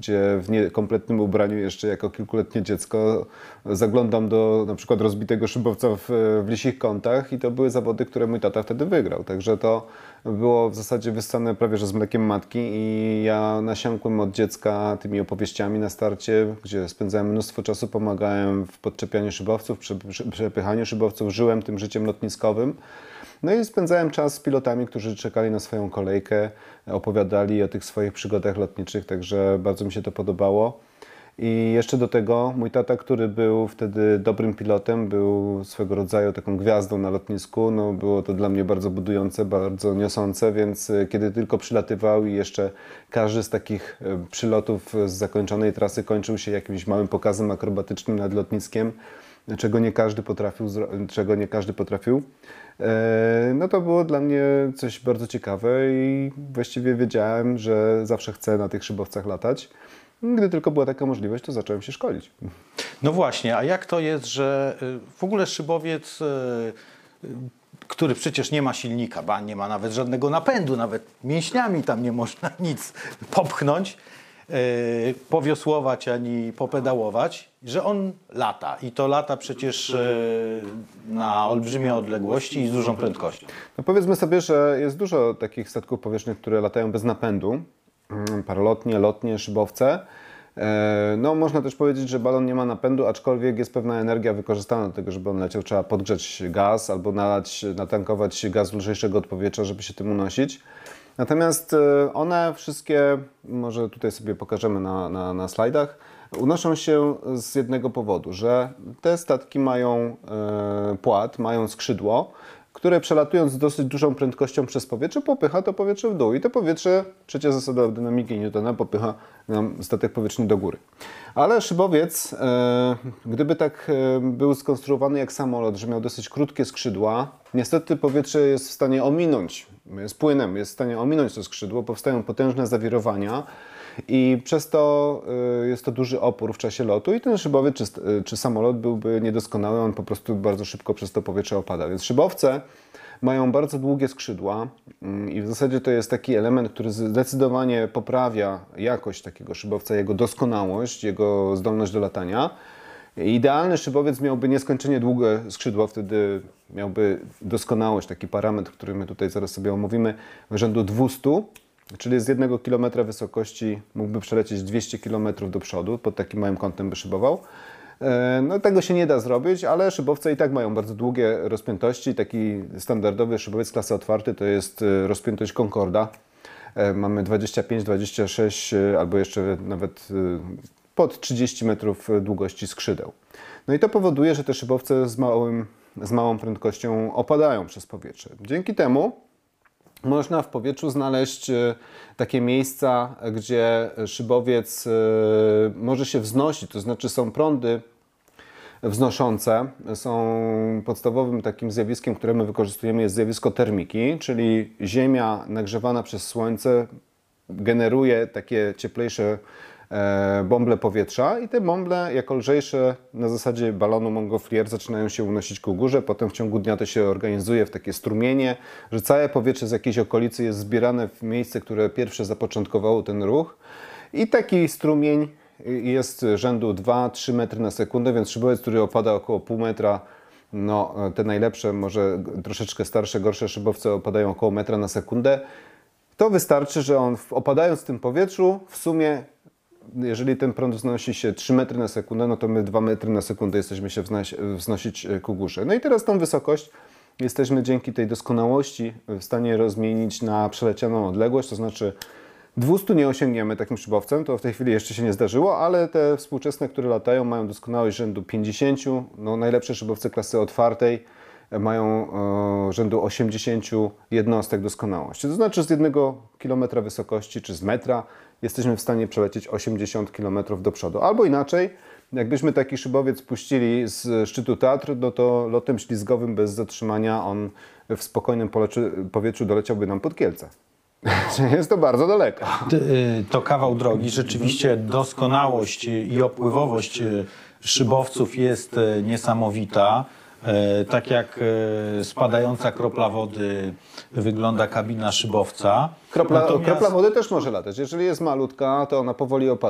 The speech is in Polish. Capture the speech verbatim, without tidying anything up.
gdzie w niekompletnym ubraniu jeszcze jako kilkuletnie dziecko zaglądam do na przykład rozbitego szybowca w, w Lisich Kątach i to były zawody, które mój tata wtedy wygrał. Także to było w zasadzie wyssane prawie że z mlekiem matki i ja nasiąkłem od dziecka tymi opowieściami na starcie, gdzie spędzałem mnóstwo czasu, pomagałem w podczepianiu szybowców, przy, przy, przepychaniu szybowców, żyłem tym życiem lotniskowym. No i spędzałem czas z pilotami, którzy czekali na swoją kolejkę, opowiadali o tych swoich przygodach lotniczych, także bardzo mi się to podobało. I jeszcze do tego mój tata, który był wtedy dobrym pilotem, był swego rodzaju taką gwiazdą na lotnisku. No, było to dla mnie bardzo budujące, bardzo niosące, więc kiedy tylko przylatywał i jeszcze każdy z takich przylotów z zakończonej trasy kończył się jakimś małym pokazem akrobatycznym nad lotniskiem, czego nie każdy potrafił, czego nie każdy potrafił, no to było dla mnie coś bardzo ciekawe i właściwie wiedziałem, że zawsze chcę na tych szybowcach latać. Gdy tylko była taka możliwość, to zacząłem się szkolić. No właśnie, a jak to jest, że w ogóle szybowiec, który przecież nie ma silnika, ba, nie ma nawet żadnego napędu, nawet mięśniami tam nie można nic popchnąć, powiosłować ani popedałować, że on lata i to lata przecież na olbrzymie odległości i z dużą prędkością. No powiedzmy sobie, że jest dużo takich statków powietrznych, które latają bez napędu. Paralotnie, lotnie, szybowce. No można też powiedzieć, że balon nie ma napędu, aczkolwiek jest pewna energia wykorzystana do tego, żeby on leciał. Trzeba podgrzać gaz albo nalać, natankować gaz lżejszego od powietrza, żeby się tym unosić. Natomiast one wszystkie, może tutaj sobie pokażemy na, na, na slajdach, unoszą się z jednego powodu, że te statki mają e, płat, mają skrzydło, które przelatując z dosyć dużą prędkością przez powietrze popycha to powietrze w dół i to powietrze, trzecia zasada dynamiki Newtona, popycha nam statek powietrzny do góry. Ale szybowiec, e, gdyby tak e, był skonstruowany jak samolot, że miał dosyć krótkie skrzydła, niestety powietrze jest w stanie ominąć, jest płynem, jest w stanie ominąć to skrzydło, powstają potężne zawirowania i przez to y, jest to duży opór w czasie lotu i ten szybowiec czy, czy samolot byłby niedoskonały, on po prostu bardzo szybko przez to powietrze opada. Więc szybowce mają bardzo długie skrzydła y, i w zasadzie to jest taki element, który zdecydowanie poprawia jakość takiego szybowca, jego doskonałość, jego zdolność do latania. Idealny szybowiec miałby nieskończenie długie skrzydła, wtedy miałby doskonałość, taki parametr, który my tutaj zaraz sobie omówimy, rzędu dwustu. Czyli z jednego kilometra wysokości mógłby przelecieć dwieście kilometrów do przodu, pod takim małym kątem by szybował. No tego się nie da zrobić, ale szybowce i tak mają bardzo długie rozpiętości. Taki standardowy szybowiec klasy otwarty to jest rozpiętość Concorda. Mamy dwadzieścia pięć, dwadzieścia sześć albo jeszcze nawet pod trzydzieści metrów długości skrzydeł. No i to powoduje, że te szybowce z, małym, z małą prędkością opadają przez powietrze. Dzięki temu można w powietrzu znaleźć takie miejsca, gdzie szybowiec może się wznosić, to znaczy są prądy wznoszące. Są podstawowym takim zjawiskiem, które my wykorzystujemy, jest zjawisko termiki, czyli Ziemia nagrzewana przez Słońce generuje takie cieplejsze bąble powietrza i te bąble jako lżejsze na zasadzie balonu Montgolfier zaczynają się unosić ku górze, potem w ciągu dnia to się organizuje w takie strumienie, że całe powietrze z jakiejś okolicy jest zbierane w miejsce, które pierwsze zapoczątkowało ten ruch i taki strumień jest rzędu dwa trzy metry na sekundę, więc szybowiec, który opada około pół metra, no te najlepsze, może troszeczkę starsze, gorsze szybowce opadają około metra na sekundę, to wystarczy, że on opadając w tym powietrzu w sumie, jeżeli ten prąd wznosi się trzy metry na sekundę, no to my dwa metry na sekundę jesteśmy się wznosić ku górze. No i teraz tą wysokość jesteśmy dzięki tej doskonałości w stanie rozmienić na przelecianą odległość, to znaczy dwustu nie osiągniemy takim szybowcem, to w tej chwili jeszcze się nie zdarzyło, ale te współczesne, które latają, mają doskonałość rzędu pięćdziesięciu, no najlepsze szybowce klasy otwartej mają e, rzędu osiemdziesięciu jednostek doskonałości. To znaczy z jednego kilometra wysokości czy z metra jesteśmy w stanie przelecieć osiemdziesiąt kilometrów do przodu. Albo inaczej, jakbyśmy taki szybowiec puścili z szczytu Tatr, no to lotem ślizgowym bez zatrzymania on w spokojnym powietrzu doleciałby nam pod Kielce. Jest to bardzo daleko. To kawał drogi. Rzeczywiście doskonałość i opływowość szybowców jest niesamowita. Tak jak spadająca kropla wody wygląda kabina szybowca. Kropla, Natomiast... kropla wody też może latać. Jeżeli jest malutka, to ona powoli opada.